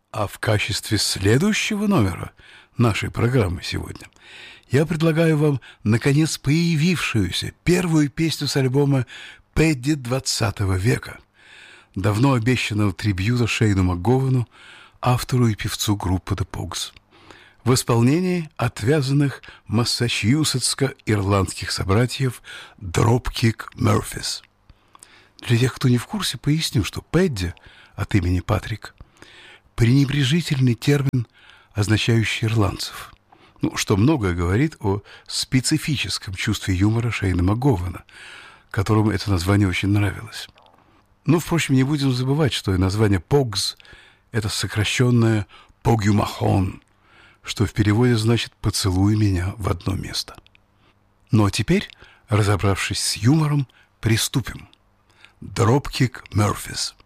А в качестве следующего номера нашей программы сегодня я предлагаю вам, наконец, появившуюся первую песню с альбома «Пэдди 20 века», давно обещанного трибьюта Шейну МакГовану, автору и певцу группы The Pogues, в исполнении отвязанных массачусетско-ирландских собратьев Dropkick Murphys. Для тех, кто не в курсе, поясню, что «Пэдди» от имени Патрик – пренебрежительный термин, означающий ирландцев, что многое говорит о специфическом чувстве юмора Шейна МакГована, которому это название очень нравилось. Впрочем, не будем забывать, что и название «Pogues» – это сокращенное «Pogue you Mahone», что в переводе значит «поцелуй меня в одно место». Ну а теперь, разобравшись с юмором, приступим. Dropkick Murphys.